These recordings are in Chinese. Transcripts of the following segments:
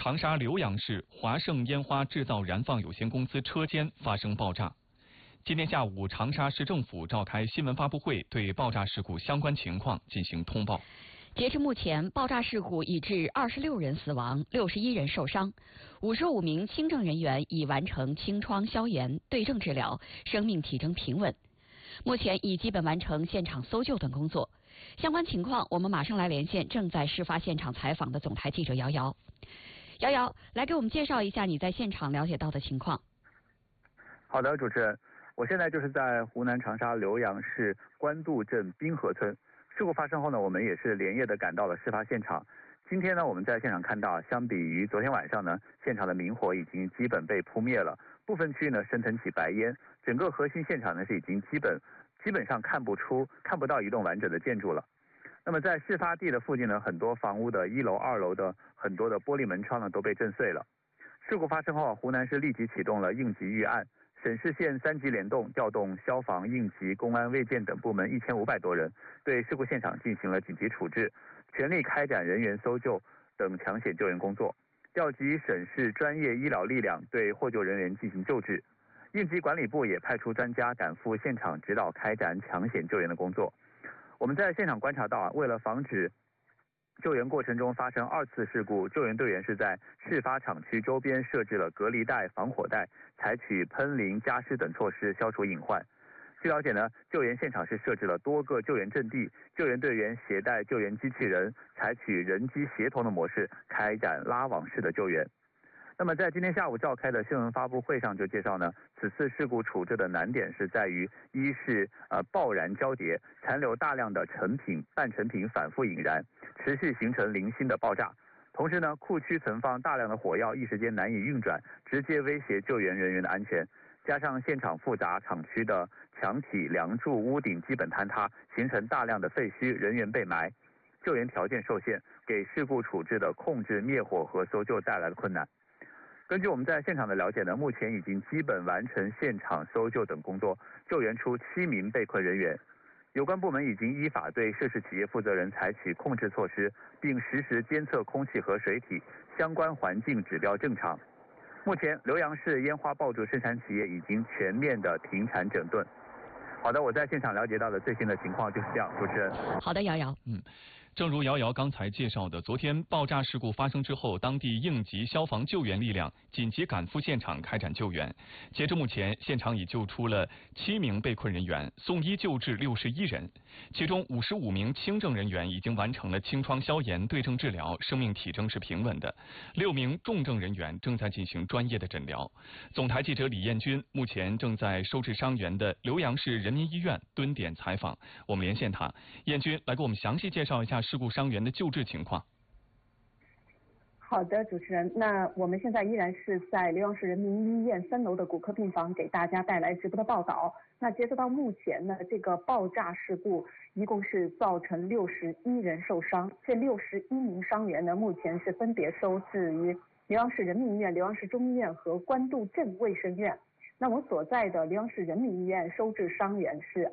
长沙浏阳市华盛烟花制造燃放有限公司车间发生爆炸。今天下午，长沙市政府召开新闻发布会，对爆炸事故相关情况进行通报。 截至目前，爆炸事故已致26人死亡，61人受伤，55名轻症人员已完成清创消炎、对症治疗，生命体征平稳。目前已基本完成现场搜救等工作。相关情况，我们马上来连线正在事发现场采访的总台记者瑶瑶。瑶瑶，来给我们介绍一下你在现场了解到的情况。 好的，主持人，我现在就是在湖南长沙浏阳市官渡镇滨河村。事故发生后呢，我们也是连夜的赶到了事发现场。今天呢，我们在现场看到，相比于昨天晚上呢，现场的明火已经基本被扑灭了，部分区域呢升腾起白烟，整个核心现场呢是已经基本上看不到一栋完整的建筑了。那么在事发地的附近呢，很多房屋的1楼、2楼的很多的玻璃门窗呢都被震碎了。事故发生后，湖南市立即启动了应急预案，省市县3级联动，调动消防、应急、公安、卫健等部门1500多人，对事故现场进行了紧急处置，全力开展人员搜救等抢险救援工作，调集省市专业医疗力量对获救人员进行救治。应急管理部也派出专家赶赴现场指导开展抢险救援的工作。我们在现场观察到为了防止救援过程中发生2次事故，救援队员是在事发场区周边设置了隔离带、防火带，采取喷淋、加湿等措施消除隐患。据了解呢，救援现场是设置了多个救援阵地，救援队员携带救援机器人，采取人机协同的模式开展拉网式的救援。那么在今天下午召开的新闻发布会上就介绍呢，此次事故处置的难点是在于，一是爆燃交叠，残留大量的成品、半成品反复引燃，持续形成零星的爆炸。同时呢，库区存放大量的火药，一时间难以运转，直接威胁救援人员的安全。加上现场复杂，厂区的墙体、梁柱、屋顶基本坍塌，形成大量的废墟，人员被埋，救援条件受限，给事故处置的控制、灭火和搜救带来了困难。根据我们在现场的了解呢，目前已经基本完成现场搜救等工作，救援出7名被困人员。有关部门已经依法对涉事企业负责人采取控制措施，并实时监测空气和水体，相关环境指标正常。目前，浏阳市烟花爆竹生产企业已经全面的停产整顿。好的，我在现场了解到的最新的情况就是这样，主持人。 好的，瑶瑶。 正如瑶瑶刚才介绍的，昨天爆炸事故发生之后，当地应急消防救援力量紧急赶赴现场开展救援。截至目前，现场已救出了7名被困人员，送医救治61人，其中55名轻症人员已经完成了清创消炎、对症治疗，生命体征是平稳的，6名重症人员正在进行专业的诊疗。总台记者李彦军目前正在收治伤员的浏阳市人民医院蹲点采访，我们连线他。彦军来给我们详细介绍一下事故伤员的救治情况。 好的，主持人，那我们现在依然是在浏阳市人民医院3楼的骨科病房给大家带来直播的报道。那截止到目前呢，这个爆炸事故一共是造成61人受伤，这61名伤员呢，目前是分别收治于浏阳市人民医院、浏阳市中医院和官渡镇卫生院。那我所在的浏阳市人民医院收治伤员是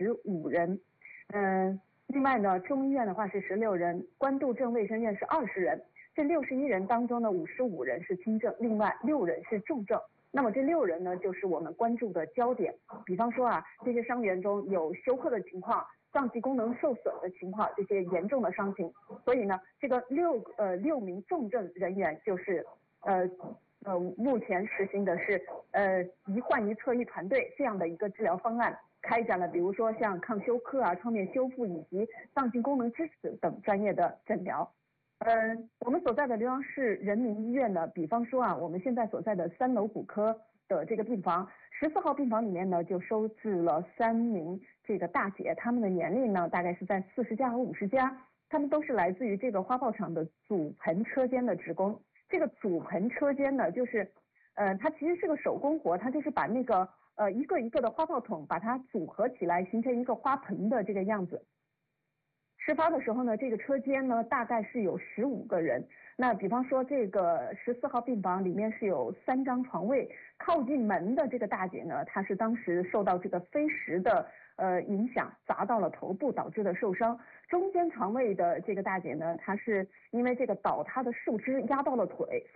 25人，另外呢，中医院的话是16人，官渡镇卫生院是20人。这61人当中呢，55人是轻症，另外6人是重症。那么这6人呢，就是我们关注的焦点。比方说这些伤员中有休克的情况、脏器功能受损的情况，这些严重的伤情。所以呢，这个6名重症人员就是目前实行的是一患一策一团队这样的一个治疗方案，开展了比如说像抗休克创面修复以及脏器功能支持等专业的诊疗。我们所在的浏阳市人民医院呢，比方说我们现在所在的3楼骨科的这个病房，14号病房里面呢就收治了3名这个大姐，她们的年龄呢大概是在40加和50加，她们都是来自于这个花炮厂的组盆车间的职工。这个组盆车间呢，就是它其实是个手工活，它就是把那个一个一个的花炮桶把它组合起来，形成一个花盆的这个样子。事发的时候呢，这个车间呢大概是有15个人。那比方说这个14号病房里面是有3张床位，靠近门的这个大姐呢，她是当时受到这个飞石的影响，砸到了头部导致的受伤。中间床位的这个大姐呢，她是因为这个倒塌的树枝压到了腿。